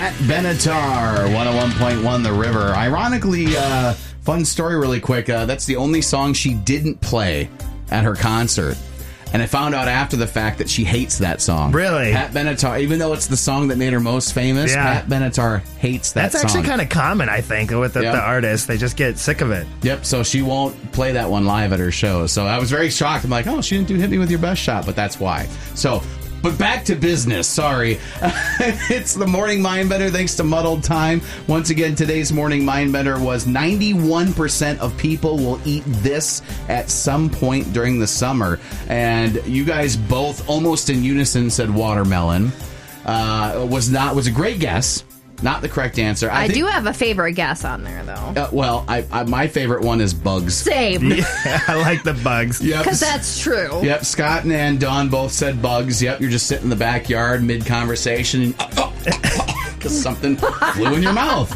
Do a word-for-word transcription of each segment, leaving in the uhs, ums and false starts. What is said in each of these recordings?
Pat Benatar, one oh one point one The River. Ironically, uh, fun story really quick. Uh, that's the only song she didn't play at her concert. And I found out after the fact that she hates that song. Really? Pat Benatar, even though it's the song that made her most famous, yeah. Pat Benatar hates that That's song. That's actually kind of common, I think, with the, yep. the artists. They just get sick of it. Yep, so she won't play that one live at her show. So I was very shocked. I'm like, oh, she didn't do Hit Me With Your Best Shot, but that's why. So... But back to business, sorry. It's the Morning Mindbender thanks to Muddled Time. Once again, today's Morning Mindbender was ninety-one percent of people will eat this at some point during the summer. And you guys both almost in unison said watermelon. Uh, was not was a great guess. Not the correct answer. I, I think, do have a favorite guess on there, though. Uh, well, I, I, my favorite one is bugs. Same. Yeah, I like the bugs. Yep. Because that's true. Yep, Scott and, and Dawn both said bugs. Yep, you're just sitting in the backyard mid-conversation and because something flew in your mouth.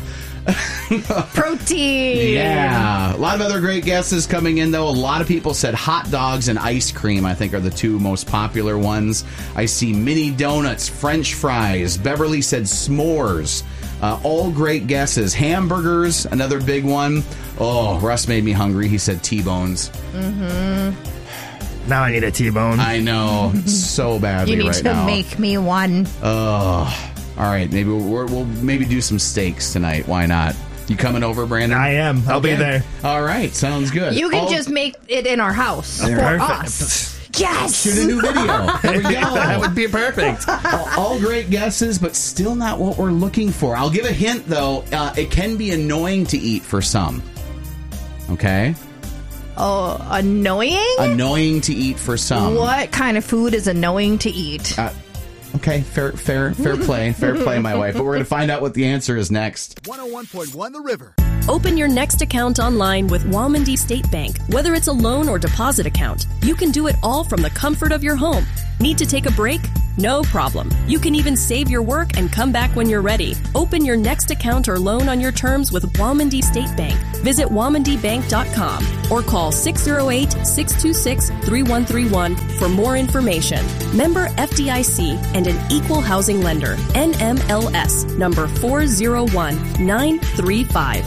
Protein. Yeah. A lot of other great guesses coming in, though. A lot of people said hot dogs and ice cream, I think, are the two most popular ones. I see mini donuts, French fries. Beverly said s'mores. Uh, all great guesses. Hamburgers, another big one. Oh, Russ made me hungry. He said T-bones. Mm-hmm. Now I need a T-bone. I know. So badly you need right to now. make me one. Oh. All right, maybe we'll, we'll maybe do some steaks tonight. Why not? You coming over, Brandon? I am. I'll okay. be there. All right, sounds good. You can all, just make it in our house for Perfect. us. Yes! shoot a new video. There we go. That would be perfect. all, all great guesses, but still not what we're looking for. I'll give a hint, though. Uh, it can be annoying to eat for some. Okay? Oh, annoying? Annoying to eat for some. What kind of food is annoying to eat? Uh, Okay, fair, fair, fair play, fair play, my wife. But we're going to find out what the answer is next. one oh one point one The River. Open your next account online with Walmondie State Bank. Whether it's a loan or deposit account, you can do it all from the comfort of your home. Need to take a break? No problem. You can even save your work and come back when you're ready. Open your next account or loan on your terms with Walmondie State Bank. Visit walmondie bank dot com or call six oh eight, six two six, three one three one for more information. Member F D I C and an equal housing lender. N M L S number four zero one nine three five.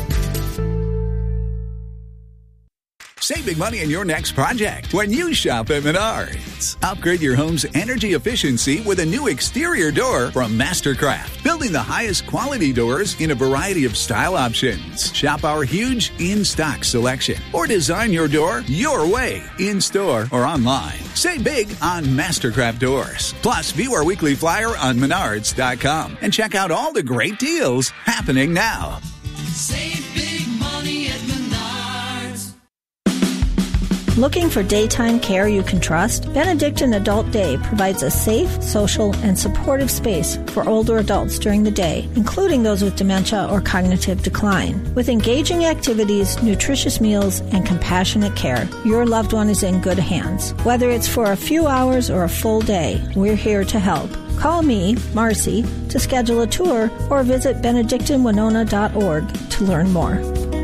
Save big money on your next project when you shop at Menards. Upgrade your home's energy efficiency with a new exterior door from Mastercraft, building the highest quality doors in a variety of style options. Shop our huge in-stock selection or design your door your way, in-store or online. Save big on Mastercraft doors. Plus, view our weekly flyer on menards dot com and check out all the great deals happening now. Save big money at Menards. Looking for daytime care you can trust? Benedictine Adult Day provides a safe, social, and supportive space for older adults during the day, including those with dementia or cognitive decline. With engaging activities, nutritious meals, and compassionate care, your loved one is in good hands. Whether it's for a few hours or a full day, we're here to help. Call me, Marcy, to schedule a tour or visit benedictine winona dot org to learn more.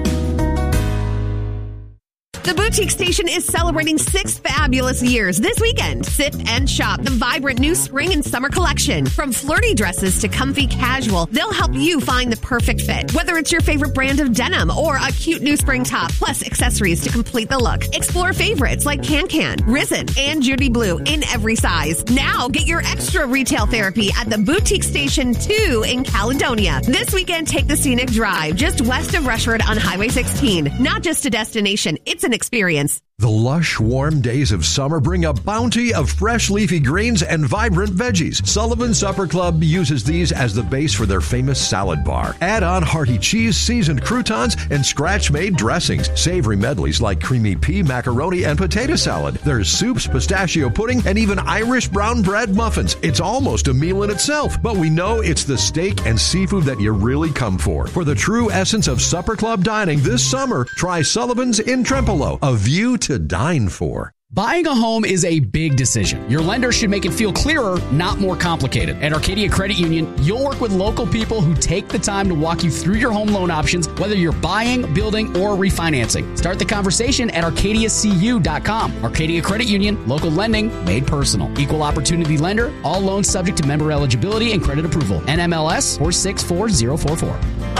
The Boutique Station is celebrating six fabulous years this weekend. Sit and shop the vibrant new spring and summer collection. From flirty dresses to comfy casual, they'll help you find the perfect fit. Whether it's your favorite brand of denim or a cute new spring top, plus accessories to complete the look. Explore favorites like Can-Can, Risen, and Judy Blue in every size. Now get your extra retail therapy at the Boutique Station two in Caledonia. This weekend, take the scenic drive just west of Rushford on Highway sixteen. Not just a destination, it's an experience. The lush, warm days of summer bring a bounty of fresh leafy greens and vibrant veggies. Sullivan Supper Club uses these as the base for their famous salad bar. Add on hearty cheese, seasoned croutons, and scratch-made dressings. Savory medleys like creamy pea, macaroni, and potato salad. There's soups, pistachio pudding, and even Irish brown bread muffins. It's almost a meal in itself, but we know it's the steak and seafood that you really come for. For the true essence of Supper Club dining this summer, try Sullivan's in Trempealeau, a view to to dine for. Buying a home is a big decision. Your lender should make it feel clearer, not more complicated. At Arcadia Credit Union, you'll work with local people who take the time to walk you through your home loan options, whether you're buying, building, or refinancing. Start the conversation at arcadia c u dot com. Arcadia Credit Union, local lending made personal. Equal opportunity lender, all loans subject to member eligibility and credit approval. N M L S four six four zero four four.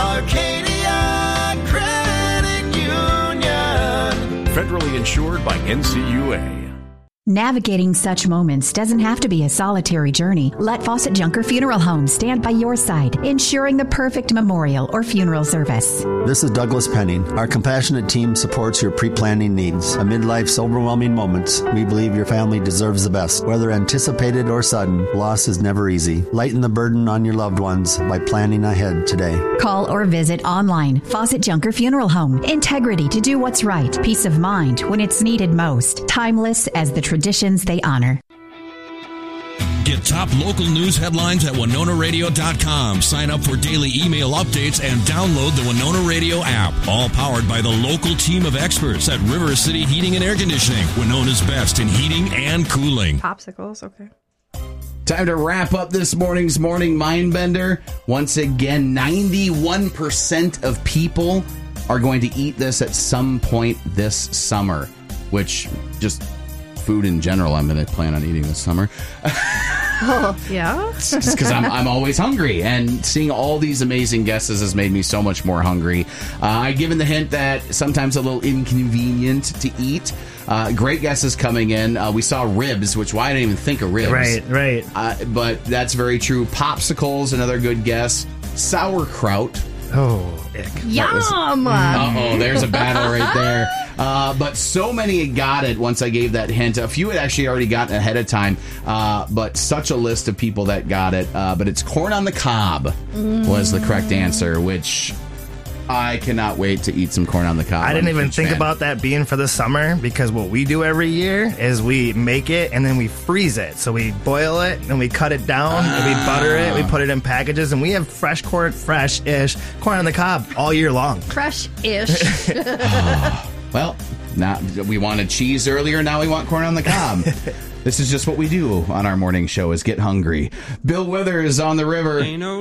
Arcadia Credit Union. Federally insured by N C U A. Navigating such moments doesn't have to be a solitary journey. Let Fawcett Junker Funeral Home stand by your side, ensuring the perfect memorial or funeral service. This is Douglas Penning. Our compassionate team supports your pre-planning needs. Amid life's overwhelming moments, we believe your family deserves the best. Whether anticipated or sudden, loss is never easy. Lighten the burden on your loved ones by planning ahead today. Call or visit online. Fawcett Junker Funeral Home. Integrity to do what's right. Peace of mind when it's needed most. Timeless as the traditions they honor. Get top local news headlines at winona radio dot com. Sign up for daily email updates and download the Winona Radio app. All powered by the local team of experts at River City Heating and Air Conditioning. Winona's best in heating and cooling. Popsicles, okay. Time to wrap up this morning's Morning Mindbender. Once again, ninety-one percent of people are going to eat this at some point this summer, which just food in general I'm going to plan on eating this summer. Oh, yeah? Just because I'm, I'm always hungry, and seeing all these amazing guesses has made me so much more hungry. Uh, I've given the hint that sometimes a little inconvenient to eat. Uh, great guesses coming in. Uh, we saw ribs, which why I didn't even think of ribs. Right, right. Uh, but that's very true. Popsicles, another good guess. Sauerkraut. Oh, ick. Yum! Uh-oh, there's a battle right there. Uh, but so many had got it once I gave that hint. A few had actually already gotten ahead of time, uh, but such a list of people that got it. Uh, but it's corn on the cob was the correct answer, which I cannot wait to eat some corn on the cob. I didn't I'm a even huge think fan. about that being for the summer, because what we do every year is we make it and then we freeze it. So we boil it and we cut it down and we butter it. We put it in packages, and we have fresh corn, fresh-ish corn on the cob all year long. Fresh-ish. Well, now we wanted cheese earlier. Now we want corn on the cob. This is just what we do on our morning show: is get hungry. Bill Withers on the river.